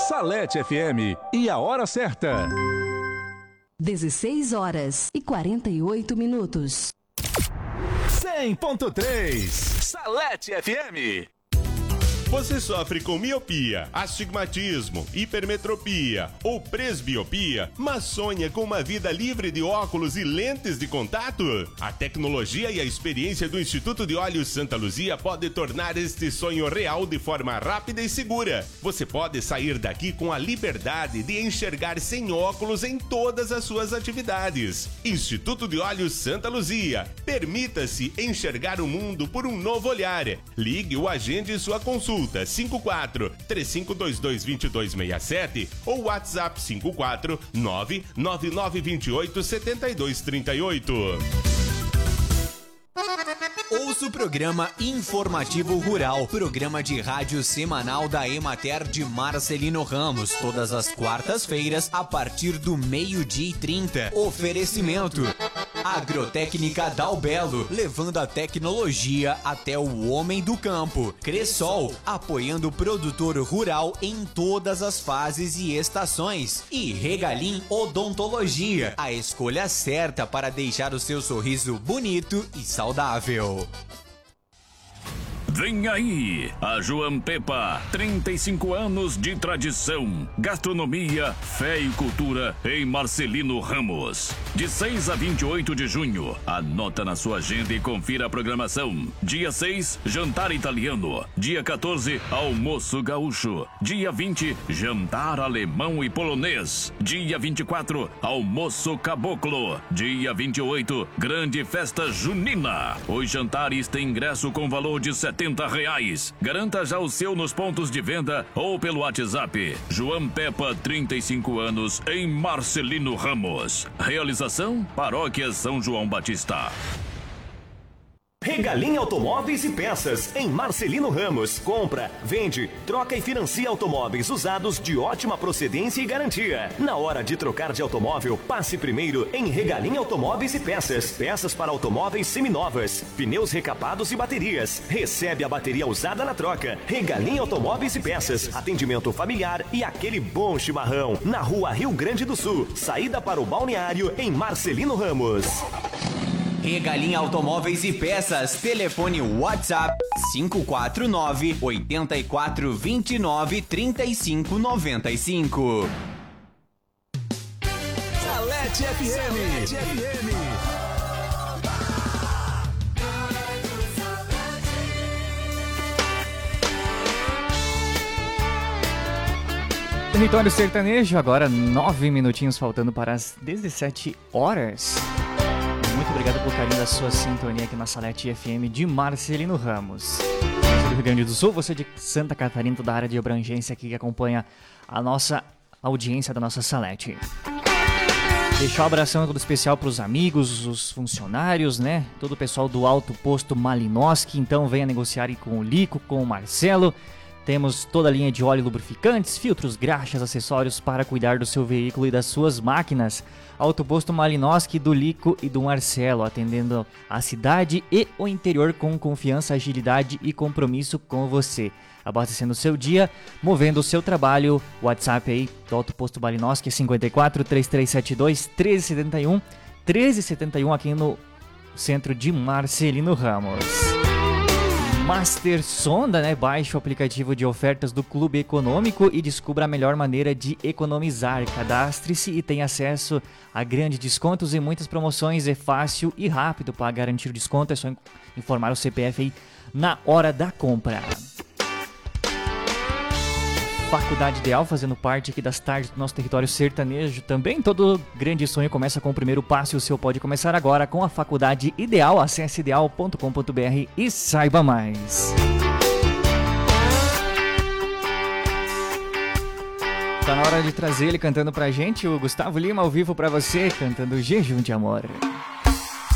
Salete FM e a hora certa. 16h48. 100.3 Salete FM. Você sofre com miopia, astigmatismo, hipermetropia ou presbiopia, mas sonha com uma vida livre de óculos e lentes de contato? A tecnologia e a experiência do Instituto de Olhos Santa Luzia pode tornar este sonho real de forma rápida e segura. Você pode sair daqui com a liberdade de enxergar sem óculos em todas as suas atividades. Instituto de Olhos Santa Luzia. Permita-se enxergar o mundo por um novo olhar. Ligue ou agende sua consulta 54-3522-2267 ou WhatsApp 54-99928-7238. Ouça o programa Informativo Rural, programa de rádio semanal da Emater de Marcelino Ramos, todas as quartas-feiras, a partir do 12:30. Oferecimento Agrotécnica Dalbelo, levando a tecnologia até o homem do campo. Cressol, apoiando o produtor rural em todas as fases e estações. E Regalim Odontologia, a escolha certa para deixar o seu sorriso bonito e saudável. Vem aí, a João Pepa, 35 anos de tradição, gastronomia, fé e cultura em Marcelino Ramos. De 6 a 28 de junho, anota na sua agenda e confira a programação. Dia 6, jantar italiano. Dia 14, almoço gaúcho. Dia 20, jantar alemão e polonês. Dia 24, almoço caboclo. Dia 28, grande festa junina. Os jantares têm ingresso com valor de R$70. Garanta já o seu nos pontos de venda ou pelo WhatsApp. João Pepa, 35 anos, em Marcelino Ramos. Realização: Paróquia São João Batista. Regalim Automóveis e Peças, em Marcelino Ramos. Compra, vende, troca e financia automóveis usados de ótima procedência e garantia. Na hora de trocar de automóvel, passe primeiro em Regalim Automóveis e Peças. Peças para automóveis seminovas, pneus recapados e baterias. Recebe a bateria usada na troca. Regalim Automóveis e Peças. Atendimento familiar e aquele bom chimarrão. Na Rua Rio Grande do Sul. Saída para o balneário, em Marcelino Ramos. Regalim Automóveis e Peças, telefone WhatsApp 549-8429-3595. Salete FM. Território Sertanejo, agora 9 minutinhos faltando para as 17 horas. Muito obrigado pelo carinho da sua sintonia aqui na Salete FM de Marcelino Ramos. Você do Rio Grande do Sul, você de Santa Catarina, toda a área de abrangência aqui que acompanha a nossa audiência da nossa Salete. Deixar um abração todo especial para os amigos, os funcionários, né? Todo o pessoal do Alto Posto Malinoski, então venha negociar aí com o Lico, com o Marcelo. Temos toda a linha de óleo, lubrificantes, filtros, graxas, acessórios para cuidar do seu veículo e das suas máquinas. Alto Posto Malinoski, do Lico e do Marcelo, atendendo a cidade e o interior com confiança, agilidade e compromisso com você. Abastecendo o seu dia, movendo o seu trabalho. WhatsApp aí do Alto Posto Malinoski é 54 3372 1371. 1371 aqui no centro de Marcelino Ramos. Master Sonda, né? Baixe o aplicativo de ofertas do Clube Econômico e descubra a melhor maneira de economizar. Cadastre-se e tenha acesso a grandes descontos e muitas promoções. É fácil e rápido para garantir o desconto. É só informar o CPF aí na hora da compra. Faculdade Ideal, fazendo parte aqui das tardes do nosso território sertanejo. Também todo grande sonho começa com o primeiro passo e o seu pode começar agora com a Faculdade Ideal. Acesse ideal.com.br e saiba mais. Tá na hora de trazer ele cantando pra gente, o Gustavo Lima ao vivo pra você, cantando Jejum de Amor.